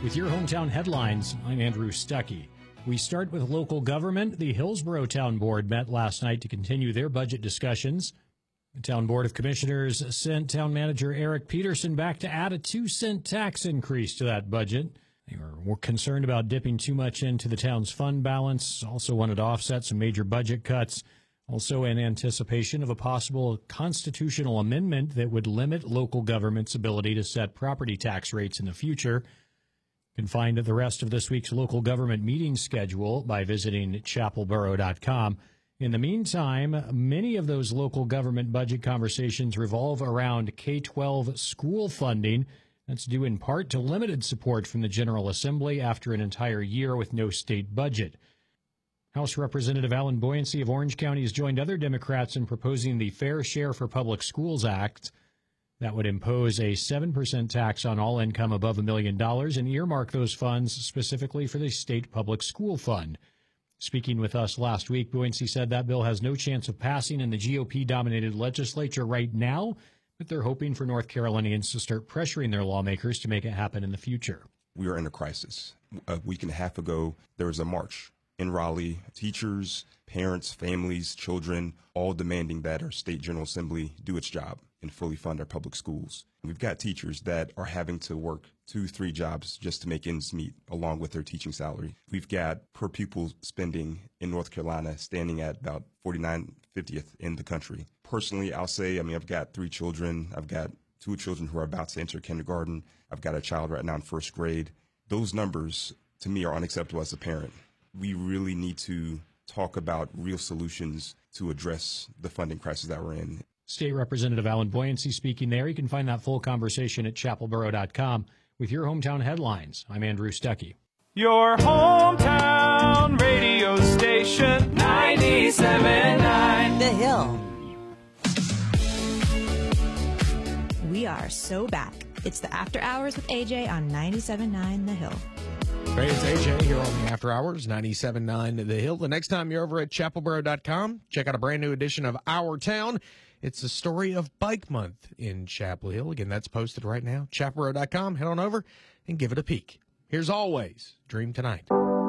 With your hometown headlines, I'm Andrew Stuckey. We start with local government. The Hillsborough Town Board met last night to continue their budget discussions. The Town Board of Commissioners sent Town Manager Eric Peterson back to add a 2-cent tax increase to that budget. They were concerned about dipping too much into the town's fund balance, also wanted to offset some major budget cuts, also in anticipation of a possible constitutional amendment that would limit local government's ability to set property tax rates in the future. You can find the rest of this week's local government meeting schedule by visiting chapelboro.com. In the meantime, many of those local government budget conversations revolve around K-12 school funding. That's due in part to limited support from the General Assembly after an entire year with no state budget. House Representative Alan Boyancy of Orange County has joined other Democrats in proposing the Fair Share for Public Schools Act. That would impose a 7% tax on all income above $1 million and earmark those funds specifically for the state public school fund. Speaking with us last week, Boyancy said that bill has no chance of passing in the GOP-dominated legislature right now, but they're hoping for North Carolinians to start pressuring their lawmakers to make it happen in the future. We are in a crisis. A week and a half ago, there was a march in Raleigh. Teachers, parents, families, children, all demanding that our state General Assembly do its job and fully fund our public schools. We've got teachers that are having to work 2-3 jobs just to make ends meet along with their teaching salary. We've got per pupil spending in North Carolina standing at about 49/50th in the country. Personally, I'll say, I've got 3 children. I've got 2 children who are about to enter kindergarten. I've got a child right now in first grade. Those numbers, to me, are unacceptable as a parent. We really need to talk about real solutions to address the funding crisis that we're in. State Representative Alan Boyancy speaking there. You can find that full conversation at chapelboro.com. With your hometown headlines, I'm Andrew Stuckey. Your hometown radio station, 97.9 The Hill. We are so back. It's the After Hours with AJ on 97.9 The Hill. Hey, it's AJ here on the After Hours, 97.9 The Hill. The next time you're over at chapelboro.com, check out a brand new edition of Our Town. It's the story of Bike Month in Chapel Hill. Again, that's posted right now. chapelboro.com. Head on over and give it a peek. Here's always Dream Tonight.